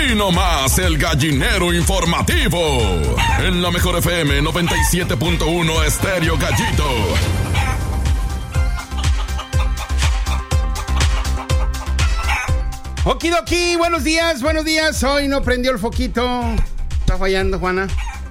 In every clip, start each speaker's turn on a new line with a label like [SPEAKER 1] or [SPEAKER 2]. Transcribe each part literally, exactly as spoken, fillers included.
[SPEAKER 1] Aquí nomás el gallinero informativo. En la mejor F M noventa y siete punto uno Estéreo Gallito.
[SPEAKER 2] Okidoki, buenos días, buenos días. Hoy no prendió el foquito. ¿Está fallando, Juana?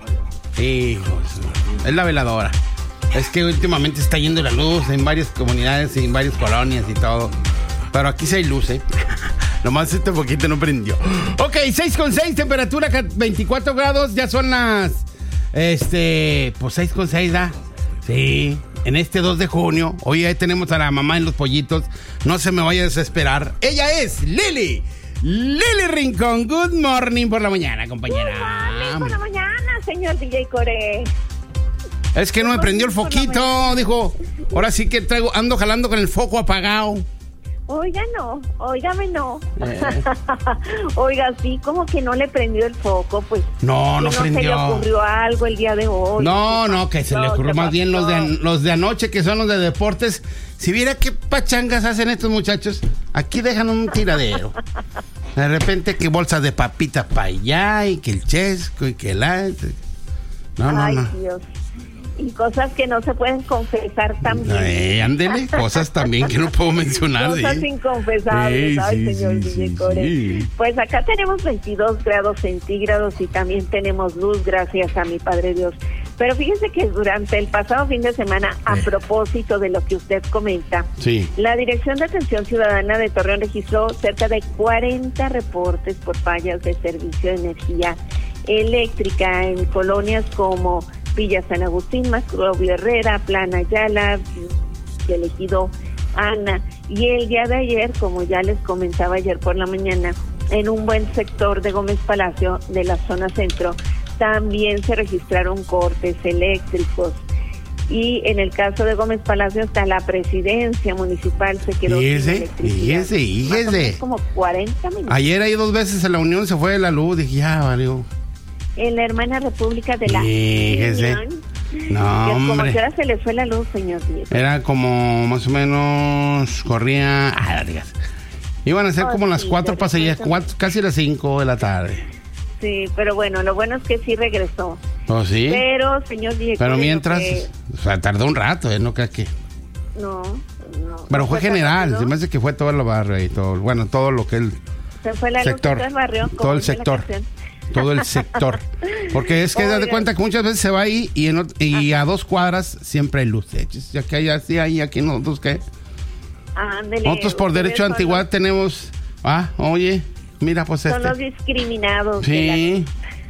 [SPEAKER 2] Sí, es la veladora. Es que últimamente está yendo la luz en varias comunidades y en varias colonias y todo. Pero aquí sí hay luz, ¿eh? Nomás este poquito no prendió. Ok, seis con seis, temperatura veinticuatro grados. Ya son las... Este... Pues seis con seis, ¿da? Sí, en este dos de junio. Hoy ahí tenemos a la mamá en los pollitos. No se me vaya a desesperar. Ella es Lili. Lili Rincón. Good morning por la mañana, compañera.
[SPEAKER 3] Good morning por la mañana, señor D J Core.
[SPEAKER 2] Es que no me prendió el foquito, dijo. Ahora sí que traigo, ando jalando con el foco apagado.
[SPEAKER 3] Oiga, no, óigame, no. Eh. Oiga, sí, como que no le prendió el foco, pues.
[SPEAKER 2] No, no, no prendió.
[SPEAKER 3] ¿Se le ocurrió algo el día de hoy?
[SPEAKER 2] No, no, que se le ocurrió más bien los de, los de anoche, que son los de deportes. Si viera qué pachangas hacen estos muchachos, aquí dejan un tiradero. De repente que bolsas de papitas para allá, y que el chesco, y que la... No, no,
[SPEAKER 3] Ay,
[SPEAKER 2] no.
[SPEAKER 3] Dios. Y cosas que no se pueden confesar también.
[SPEAKER 2] Eh, ándele, cosas también que no puedo mencionar.
[SPEAKER 3] Cosas
[SPEAKER 2] ¿sí?
[SPEAKER 3] inconfesables,
[SPEAKER 2] sí,
[SPEAKER 3] ay,
[SPEAKER 2] sí,
[SPEAKER 3] señor
[SPEAKER 2] sí,
[SPEAKER 3] D J Core.
[SPEAKER 2] sí.
[SPEAKER 3] Pues acá tenemos veintidós grados centígrados y también tenemos luz, gracias a mi Padre Dios. Pero fíjese que durante el pasado fin de semana, a
[SPEAKER 2] eh.
[SPEAKER 3] propósito de lo que usted comenta,
[SPEAKER 2] sí.
[SPEAKER 3] la Dirección de Atención Ciudadana de Torreón registró cerca de cuarenta reportes por fallas de servicio de energía eléctrica en colonias como Villa San Agustín, Mascrovio Herrera, Plan Ayala, el Ejido Ana. Y el día de ayer, como ya les comentaba ayer por la mañana, en un buen sector de Gómez Palacio, de la zona centro, también se registraron cortes eléctricos. Y en el caso de Gómez Palacio, hasta la presidencia municipal se quedó sin electricidad.
[SPEAKER 2] Fíjese, fíjese.
[SPEAKER 3] Como cuarenta minutos.
[SPEAKER 2] Ayer ahí dos veces en la Unión se fue de la luz, dije, ya valió.
[SPEAKER 3] En la hermana República de la
[SPEAKER 2] Fíjese.
[SPEAKER 3] Unión.
[SPEAKER 2] No, hombre.
[SPEAKER 3] Como que ahora se le fue la luz, señor.
[SPEAKER 2] Era como más o menos, corría, ah, digas. Iban a ser oh, como sí, las cuatro pasajeras, casi las cinco de la tarde.
[SPEAKER 3] Sí, pero bueno, lo bueno es que sí regresó.
[SPEAKER 2] ¿Oh, sí?
[SPEAKER 3] Pero, señor director...
[SPEAKER 2] Pero mientras,
[SPEAKER 3] que...
[SPEAKER 2] o sea, tardó un rato, ¿eh? No creas que...
[SPEAKER 3] No, no.
[SPEAKER 2] Pero
[SPEAKER 3] no
[SPEAKER 2] fue, fue general, rápido. Se me hace que fue todo el barrio y todo, bueno, todo lo que el
[SPEAKER 3] se fue la
[SPEAKER 2] sector,
[SPEAKER 3] luz del barrio,
[SPEAKER 2] todo el sector. Todo el sector. Porque es que Oiga. das de cuenta que muchas veces se va ahí y, en, y a dos cuadras siempre hay luz. Ya que hay así, ahí, aquí nosotros, ¿qué?
[SPEAKER 3] Ándele,
[SPEAKER 2] nosotros por derecho de antigüedad los... tenemos... Ah, oye, mira, pues
[SPEAKER 3] son
[SPEAKER 2] este.
[SPEAKER 3] Son los discriminados.
[SPEAKER 2] Sí.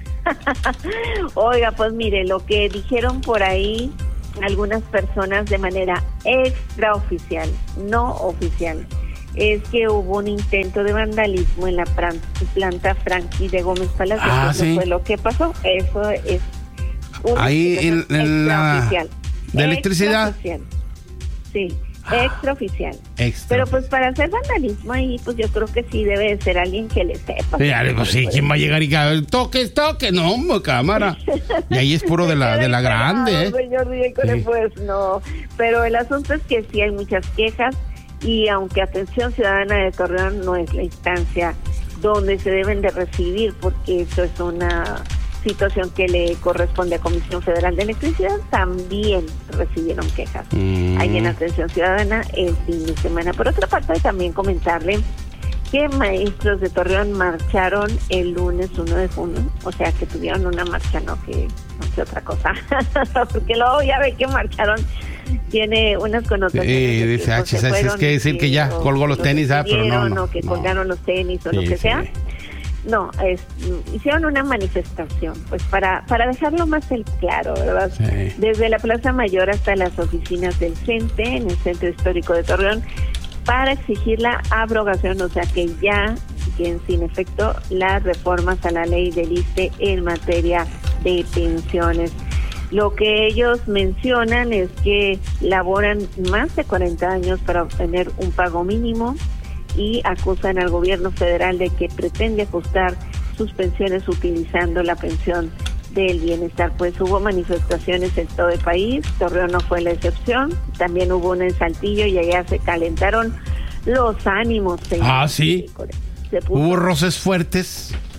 [SPEAKER 3] Oiga, pues mire, lo que dijeron por ahí algunas personas de manera extraoficial, no oficial, es que hubo un intento de vandalismo en la plan- planta Frankie de Gómez Palacio.
[SPEAKER 2] Ah,
[SPEAKER 3] eso
[SPEAKER 2] sí.
[SPEAKER 3] fue lo que pasó. Eso es una
[SPEAKER 2] ahí en, en la de electricidad.
[SPEAKER 3] Extraoficial. Sí, extraoficial.
[SPEAKER 2] Extra.
[SPEAKER 3] Pero pues para hacer vandalismo ahí, pues yo creo que sí debe de ser alguien que le sepa.
[SPEAKER 2] Sí, pues, sí, ¿quién va a llegar y que toque, toque? No, cámara. Y ahí es puro de la de la grande, ¿eh?
[SPEAKER 3] Señor Díaz, sí. Pues no. Pero el asunto es que sí hay muchas quejas. Y aunque Atención Ciudadana de Torreón no es la instancia donde se deben de recibir, porque eso es una situación que le corresponde a Comisión Federal de Electricidad, también recibieron quejas mm. ahí en Atención Ciudadana el fin de semana. Por otra parte, también comentarle que maestros de Torreón marcharon el lunes uno de junio, o sea que tuvieron una marcha, no que, no que otra cosa, porque luego ya ve que marcharon. Tiene unas connotaciones.
[SPEAKER 2] Sí, dice, ah, es, es que decir que ya colgó los tenis, ah, pero no, no.
[SPEAKER 3] O que
[SPEAKER 2] no.
[SPEAKER 3] colgaron los tenis o
[SPEAKER 2] sí,
[SPEAKER 3] lo que
[SPEAKER 2] sí.
[SPEAKER 3] sea. No, es, hicieron una manifestación, pues para para dejarlo más el claro, ¿verdad?
[SPEAKER 2] Sí.
[SPEAKER 3] Desde la Plaza Mayor hasta las oficinas del CENTE, en el Centro Histórico de Torreón, para exigir la abrogación, o sea que ya siguen sin efecto las reformas a la ley del I S S S S E en materia de pensiones. Lo que ellos mencionan es que laboran más de cuarenta años para obtener un pago mínimo y acusan al gobierno federal de que pretende ajustar sus pensiones utilizando la pensión del bienestar. Pues hubo manifestaciones en todo el país, Torreón no fue la excepción, también hubo una en Saltillo y allá se calentaron los ánimos.
[SPEAKER 2] Ah, sí. Se puso, hubo roces fuertes.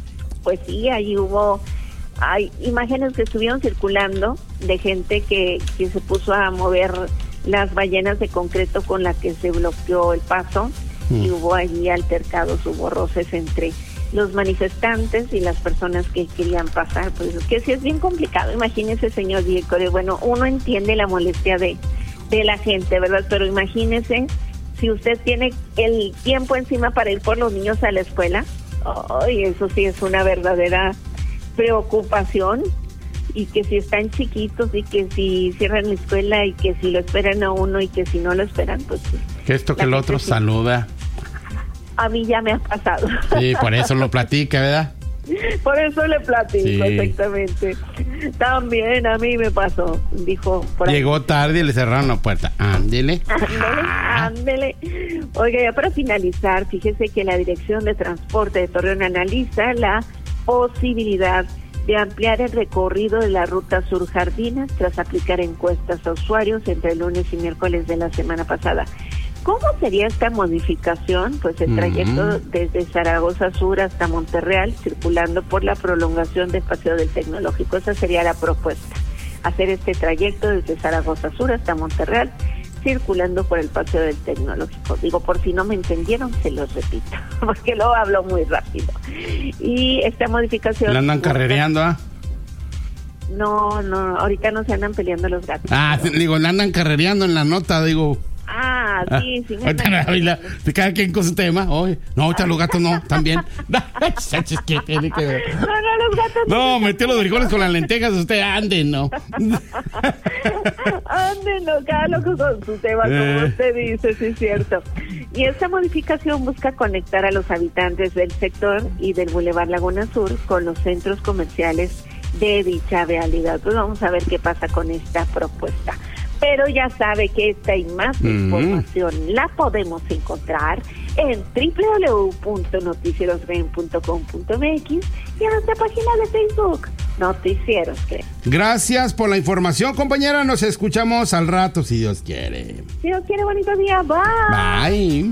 [SPEAKER 3] pues sí, ahí hubo hay imágenes que estuvieron circulando de gente que, que se puso a mover las ballenas de concreto con las que se bloqueó el paso, mm. y hubo allí altercados, hubo roces entre los manifestantes y las personas que querían pasar. Pues es que sí es bien complicado. Imagínese, señor director, bueno, uno entiende la molestia de, de la gente, ¿verdad? Pero imagínese si usted tiene el tiempo encima para ir por los niños a la escuela. Ay, eso sí es una verdadera preocupación, y que si están chiquitos y que si cierran la escuela y que si lo esperan a uno y que si no lo esperan, pues
[SPEAKER 2] que esto que el otro sí saluda.
[SPEAKER 3] A mí ya me ha pasado.
[SPEAKER 2] Sí, por eso lo platica, ¿verdad?
[SPEAKER 3] Por eso le platico, sí. Exactamente. También a mí me pasó, dijo por ahí.
[SPEAKER 2] Llegó tarde y le cerraron la puerta. Ándele.
[SPEAKER 3] Ándele, ándele. Oiga, ya para finalizar, fíjese que la Dirección de Transporte de Torreón analiza la posibilidad de ampliar el recorrido de la ruta Sur Jardines tras aplicar encuestas a usuarios entre el lunes y miércoles de la semana pasada. ¿Cómo sería esta modificación? Pues el trayecto uh-huh. desde Zaragoza Sur hasta Monterreal, circulando por la prolongación del Paseo del Tecnológico. Esa sería la propuesta, hacer este trayecto desde Zaragoza Sur hasta Monterreal, circulando por el Paseo del Tecnológico. Digo, por si no me entendieron, se los repito, porque luego hablo muy rápido. Y esta modificación...
[SPEAKER 2] ¿La andan carrereando, ah?
[SPEAKER 3] No, no, ahorita no se andan peleando los gatos.
[SPEAKER 2] Ah, pero... digo, la andan carrereando en la nota, digo...
[SPEAKER 3] Ah, sí, sí.
[SPEAKER 2] Ah, ahorita, no, cada quien con su tema. Oye, no, ahorita los gatos no, también. ¿Qué tiene que ver?
[SPEAKER 3] No, no, los gatos.
[SPEAKER 2] No, metió los frijoles con las lentejas, usted ande, no.
[SPEAKER 3] Ande, no, cada loco con su tema, como eh. usted dice, sí es cierto. Y esta modificación busca conectar a los habitantes del sector y del Boulevard Laguna Sur con los centros comerciales de dicha realidad. Pues vamos a ver qué pasa con esta propuesta. Pero ya sabe que esta y más mm. información la podemos encontrar en doble u doble u doble u punto noticieros ren punto com punto m x y en nuestra página de Facebook, Noticieros Ren.
[SPEAKER 2] Gracias por la información, compañera. Nos escuchamos al rato, si Dios quiere.
[SPEAKER 3] Si Dios quiere, bonito día. Bye.
[SPEAKER 2] Bye.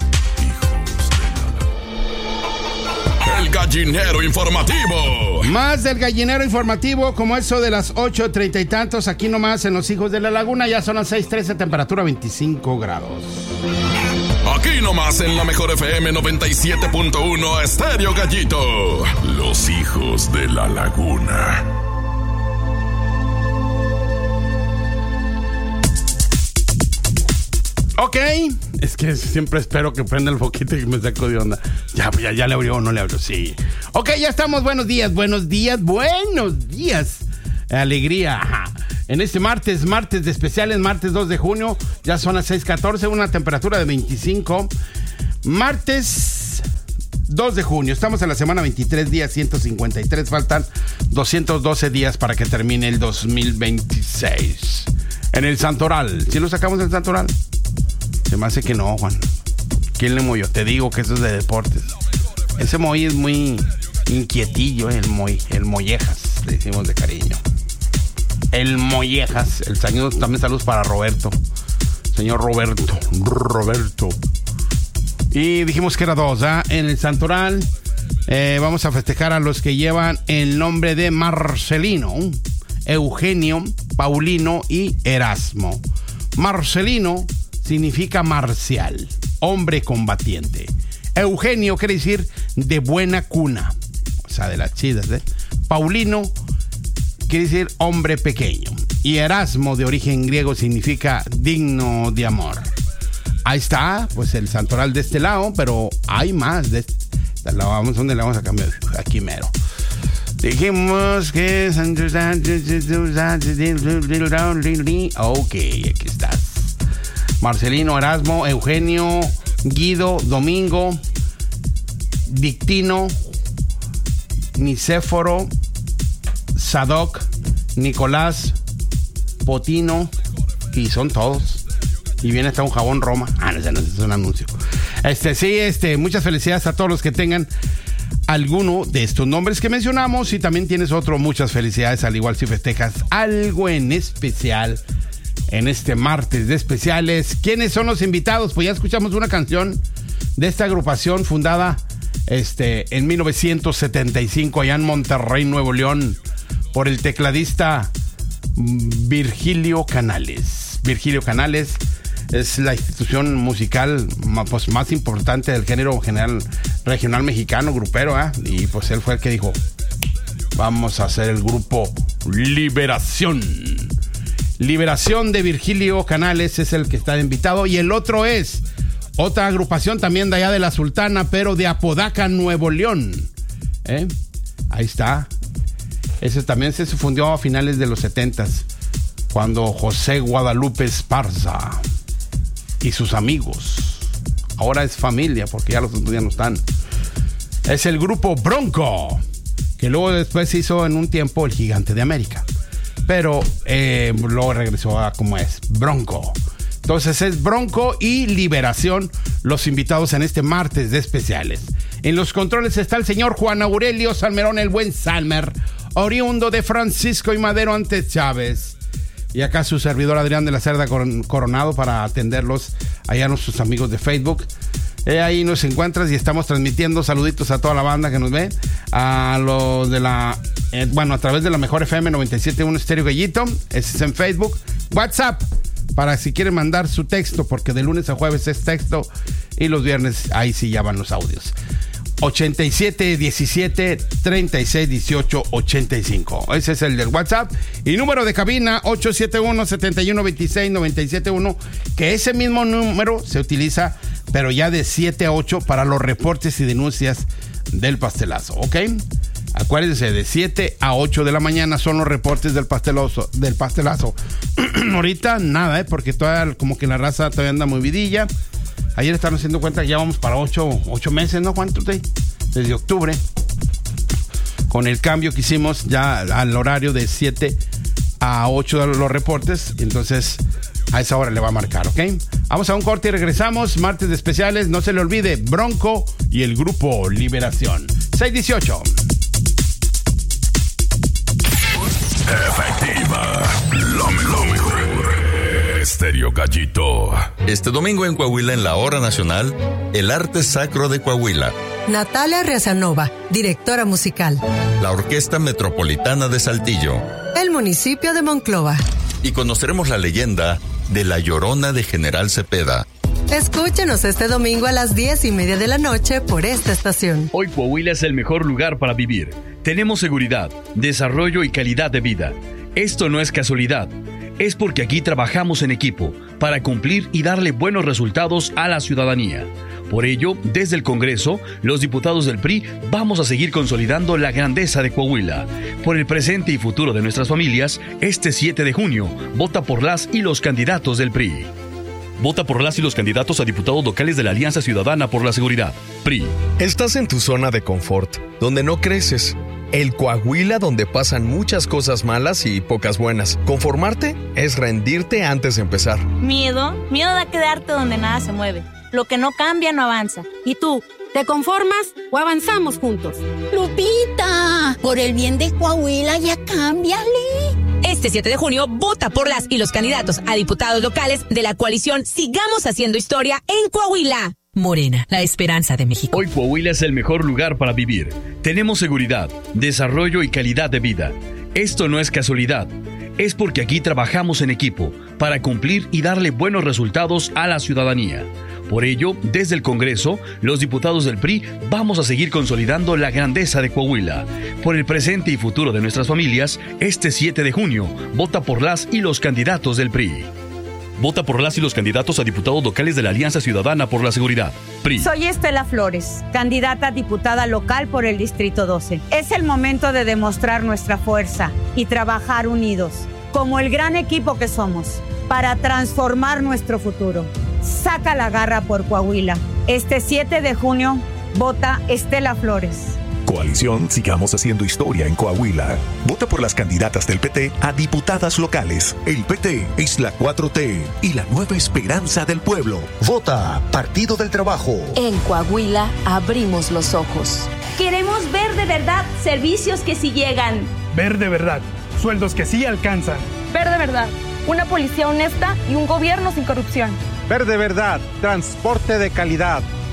[SPEAKER 1] El gallinero informativo.
[SPEAKER 2] Más del gallinero informativo, como eso de las ocho treinta y tantos, aquí nomás en Los Hijos de la Laguna. Ya son las seis trece, temperatura veinticinco grados.
[SPEAKER 1] Aquí nomás en la mejor F M noventa y siete punto uno, Estéreo Gallito. Los Hijos de la Laguna.
[SPEAKER 2] Ok, es que siempre espero que prenda el foquito y me saco de onda. Ya, ya, ya le abrió o no le abrió, sí. Ok, ya estamos, buenos días, buenos días, buenos días. Alegría, ajá. En este martes, martes de especiales, martes dos de junio, ya son las seis catorce, una temperatura de veinticinco. Martes dos de junio, estamos en la semana veintitrés, día ciento cincuenta y tres, faltan doscientos doce días para que termine el dos mil veintiséis. En el Santoral, ¿sí lo sacamos del Santoral? Se me hace que no, Juan. ¿Quién le movió? Te digo que eso es de deportes. Ese Moy es muy inquietillo, el Moy, el Mollejas, le decimos de cariño. El Mollejas, el señor, también saludos para Roberto. Señor Roberto, Roberto. Y dijimos que era dos, ¿ah? En el Santoral eh, vamos a festejar a los que llevan el nombre de Marcelino, Eugenio, Paulino y Erasmo. Marcelino significa marcial, hombre combatiente. Eugenio quiere decir de buena cuna, o sea, de las chidas, ¿eh? Paulino quiere decir hombre pequeño. Y Erasmo, de origen griego, significa digno de amor. Ahí está, pues el santoral de este lado, pero hay más. De este, vamos, ¿dónde le vamos a cambiar? Aquí mero. Dijimos que... Ok, aquí estás. Marcelino, Erasmo, Eugenio, Guido, Domingo, Dictino, Nicéforo, Sadoc, Nicolás, Potino, y son todos. Y viene hasta un jabón Roma. Ah, no, no, es un anuncio. Este, sí, este, muchas felicidades a todos los que tengan alguno de estos nombres que mencionamos, y también tienes otro, muchas felicidades, al igual si festejas algo en especial en este martes de especiales. ¿Quiénes son los invitados? Pues ya escuchamos una canción de esta agrupación fundada este, en mil novecientos setenta y cinco, allá en Monterrey, Nuevo León, por el tecladista Virgilio Canales. Virgilio Canales es la institución musical pues, más importante del género general, regional mexicano, grupero, ¿eh? Y pues él fue el que dijo, vamos a hacer el grupo Liberación. Liberación de Virgilio Canales es el que está invitado, y el otro es otra agrupación también de allá de la Sultana, pero de Apodaca, Nuevo León. ¿Eh? Ahí está. Ese también se fundió a finales de los setentas, cuando José Guadalupe Esparza y sus amigos, ahora es familia porque ya los otros ya no están, es el grupo Bronco, que luego después se hizo en un tiempo el Gigante de América, pero eh, luego regresó a como es, Bronco. Entonces es Bronco y Liberación los invitados en este martes de especiales. En los controles está el señor Juan Aurelio Salmerón, el buen Salmer, oriundo de Francisco y Madero ante Chávez. Y acá su servidor Adrián de la Cerda Coronado para atenderlos allá a nuestros amigos de Facebook. Eh, ahí nos encuentras y estamos transmitiendo saluditos a toda la banda que nos ve. A los de la... Eh, bueno, a través de la Mejor F M noventa y siete punto uno Estéreo Gallito. Ese es en Facebook. WhatsApp, para si quieren mandar su texto, porque de lunes a jueves es texto y los viernes ahí sí ya van los audios. ochenta y siete diecisiete treinta y seis dieciocho ochenta y cinco. Ese es el del WhatsApp. Y número de cabina ocho siete uno, siete uno dos seis, nueve siete uno, que ese mismo número se utiliza, pero ya de siete a ocho para los reportes y denuncias del pastelazo, ¿ok? Acuérdense, de siete a ocho de la mañana son los reportes del pastelazo. Del pastelazo. Ahorita nada, ¿eh? Porque todavía como que la raza todavía anda muy vidilla. Ayer estaban haciendo cuenta que ya vamos para ocho, ocho meses, ¿no? ¿Cuánto? Desde octubre. Con el cambio que hicimos ya al horario de siete a ocho de los reportes. Entonces, a esa hora le va a marcar, ¿ok? Vamos a un corte y regresamos. Martes de especiales. No se le olvide, Bronco y el grupo Liberación. seis dieciocho.
[SPEAKER 1] Efectiva. Lo mejor. Estéreo Gallito.
[SPEAKER 4] Este domingo en Coahuila, en la Hora Nacional, el arte sacro de Coahuila.
[SPEAKER 5] Natalia Riazanova, directora musical.
[SPEAKER 4] La Orquesta Metropolitana de Saltillo.
[SPEAKER 5] El municipio de Monclova.
[SPEAKER 4] Y conoceremos la leyenda de La Llorona de General Cepeda.
[SPEAKER 5] Escúchenos este domingo a las diez y media de la noche por esta estación.
[SPEAKER 6] Hoy Coahuila es el mejor lugar para vivir. Tenemos seguridad, desarrollo y calidad de vida. Esto no es casualidad. Es porque aquí trabajamos en equipo para cumplir y darle buenos resultados a la ciudadanía. Por ello, desde el Congreso, los diputados del P R I vamos a seguir consolidando la grandeza de Coahuila. Por el presente y futuro de nuestras familias, este siete de junio, vota por las y los candidatos del P R I. Vota por las y los candidatos a diputados locales de la Alianza Ciudadana por la Seguridad, P R I.
[SPEAKER 7] Estás en tu zona de confort, donde no creces. El Coahuila donde pasan muchas cosas malas y pocas buenas. Conformarte es rendirte antes de empezar.
[SPEAKER 8] Miedo, miedo da quedarte donde nada se mueve. Lo que no cambia no avanza. ¿Y tú?
[SPEAKER 9] ¿Te conformas o avanzamos juntos?
[SPEAKER 10] Lupita, por el bien de Coahuila ya cámbiale.
[SPEAKER 11] Este siete de junio, vota por las y los candidatos a diputados locales de la coalición Sigamos Haciendo Historia en Coahuila.
[SPEAKER 12] Morena, la esperanza de México.
[SPEAKER 6] Hoy Coahuila es el mejor lugar para vivir. Tenemos seguridad, desarrollo y calidad de vida. Esto no es casualidad. Es porque aquí trabajamos en equipo para cumplir y darle buenos resultados a la ciudadanía. Por ello, desde el Congreso, los diputados del P R I vamos a seguir consolidando la grandeza de Coahuila. Por el presente y futuro de nuestras familias, este siete de junio, vota por las y los candidatos del P R I. Vota por las y los candidatos a diputados locales de la Alianza Ciudadana por la Seguridad, P R I.
[SPEAKER 13] Soy Estela Flores, candidata a diputada local por el Distrito doce. Es el momento de demostrar nuestra fuerza y trabajar unidos, como el gran equipo que somos, para transformar nuestro futuro. Saca la garra por Coahuila. Este siete de junio, vota Estela Flores.
[SPEAKER 14] Coalición Sigamos Haciendo Historia en Coahuila. Vota por las candidatas del P T a diputadas locales. El P T es la cuatro T y la nueva esperanza del pueblo. Vota Partido del Trabajo.
[SPEAKER 15] En Coahuila abrimos los ojos.
[SPEAKER 16] Queremos ver de verdad servicios que sí llegan.
[SPEAKER 17] Ver de verdad sueldos que sí alcanzan.
[SPEAKER 18] Ver de verdad una policía honesta y un gobierno sin corrupción.
[SPEAKER 19] Ver de verdad transporte de calidad,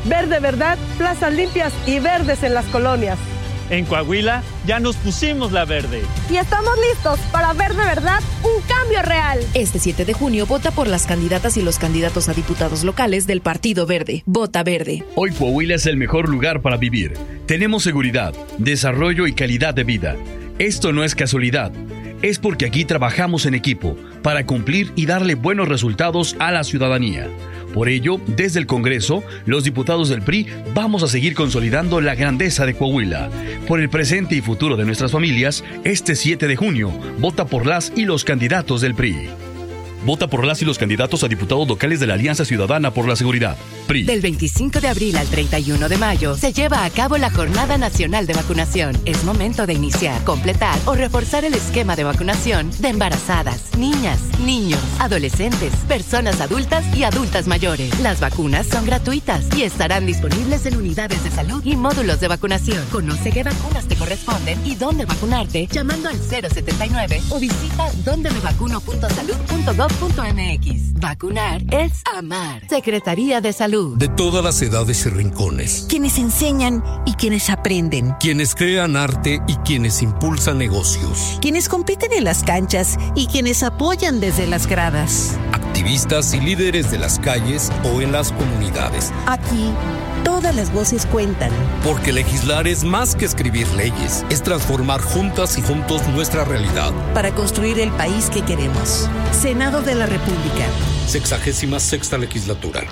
[SPEAKER 18] Verde Verdad, plazas limpias y verdes en las colonias.
[SPEAKER 19] En Coahuila ya nos pusimos la verde.
[SPEAKER 18] Y estamos listos para ver de verdad un cambio real.
[SPEAKER 15] Este siete de junio vota por las candidatas y los candidatos a diputados locales del Partido Verde. Vota Verde.
[SPEAKER 6] Hoy Coahuila es el mejor lugar para vivir. Tenemos seguridad, desarrollo y calidad de vida. Esto no es casualidad. Es porque aquí trabajamos en equipo para cumplir y darle buenos resultados a la ciudadanía. Por ello, desde el Congreso, los diputados del P R I vamos a seguir consolidando la grandeza de Coahuila. Por el presente y futuro de nuestras familias, este siete de junio, vota por las y los candidatos del P R I. Vota por las y los candidatos a diputados locales de la Alianza Ciudadana por la Seguridad, P R I.
[SPEAKER 12] Del veinticinco de abril al treinta y uno de mayo se lleva a cabo la Jornada Nacional de Vacunación. Es momento de iniciar, completar o reforzar el esquema de vacunación de embarazadas, niñas, niños, adolescentes, personas adultas y adultas mayores. Las vacunas son gratuitas y estarán disponibles en unidades de salud y módulos de vacunación. Conoce qué vacunas te corresponden y dónde vacunarte llamando al cero setenta y nueve o visita donde me vacuno punto salud punto gov punto m x. Vacunar es amar. Secretaría de Salud.
[SPEAKER 20] De todas las edades y rincones.
[SPEAKER 21] Quienes enseñan y quienes aprenden.
[SPEAKER 20] Quienes crean arte y quienes impulsan negocios.
[SPEAKER 21] Quienes compiten en las canchas y quienes apoyan desde las gradas.
[SPEAKER 20] Activistas y líderes de las calles o en las comunidades.
[SPEAKER 21] Aquí, todas las voces cuentan.
[SPEAKER 20] Porque legislar es más que escribir leyes. Es transformar juntas y juntos nuestra realidad.
[SPEAKER 21] Para construir el país que queremos. Senado de la República.
[SPEAKER 20] Sexagésima sexta legislatura.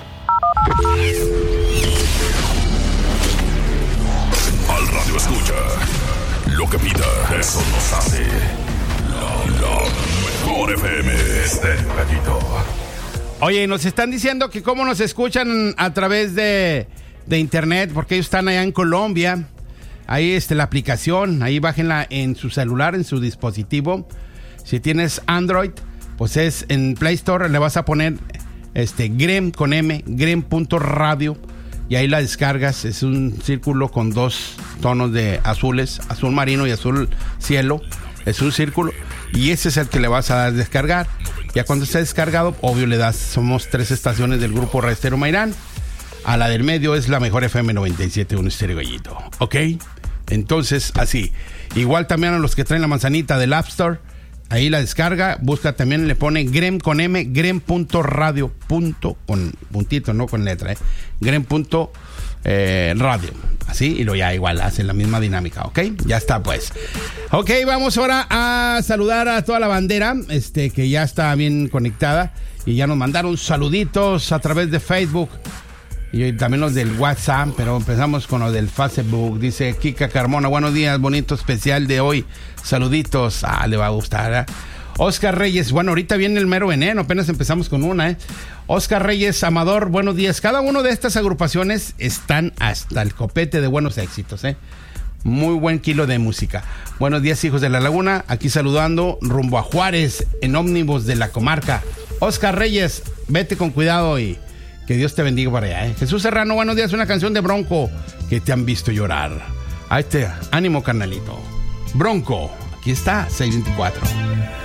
[SPEAKER 1] Al radio escucha. Lo que pida, eso nos hace. La, la mejor F M. Estéreo Gallito.
[SPEAKER 2] Oye, nos están diciendo que cómo nos escuchan a través de, de internet, porque ellos están allá en Colombia. Ahí está la aplicación, ahí bájenla en su celular, en su dispositivo. Si tienes Android, pues es en Play Store, le vas a poner este Grem con M, grem punto radio, y ahí la descargas. Es un círculo con dos tonos de azules, azul marino y azul cielo. Es un círculo, y ese es el que le vas a dar descargar. Ya cuando esté descargado, obvio le das, somos tres estaciones del grupo Estéreo Mairán. A la del medio es la mejor F M noventa y siete punto uno Estéreo Gallito, ¿ok? Entonces, así. Igual también a los que traen la manzanita del App Store, ahí la descarga, busca también, le pone Grem con M, grem punto radio, punto, con puntito, no con letra, eh, grem punto radio, así, y lo ya igual, hacen la misma dinámica, ¿ok? Ya está, pues. Ok, vamos ahora a saludar a toda la bandera, este, que ya está bien conectada, y ya nos mandaron saluditos a través de Facebook, y también los del WhatsApp, pero empezamos con los del Facebook. Dice Kika Carmona, buenos días, bonito especial de hoy, saluditos. Ah, le va a gustar, ¿eh? Oscar Reyes, bueno, ahorita viene el mero veneno, apenas empezamos con una, ¿eh? Oscar Reyes Amador, buenos días. Cada una de estas agrupaciones están hasta el copete de buenos éxitos, ¿eh? Muy buen kilo de música. Buenos días, hijos de la laguna, aquí saludando rumbo a Juárez, en ómnibus de la comarca. Oscar Reyes, vete con cuidado y que Dios te bendiga para allá, ¿eh? Jesús Serrano, buenos días, una canción de Bronco, que te han visto llorar. Ahí te, ánimo, carnalito. Bronco, aquí está, seis veinticuatro.